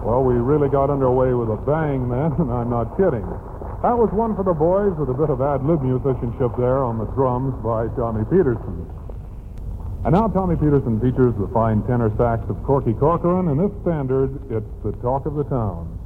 Well, we really got underway with a bang then, and I'm not kidding. That was one for the boys with a bit of ad-lib musicianship there on the drums by Tommy Peterson. And now Tommy Peterson features the fine tenor sax of Corky Corcoran, and this standard, it's the talk of the town.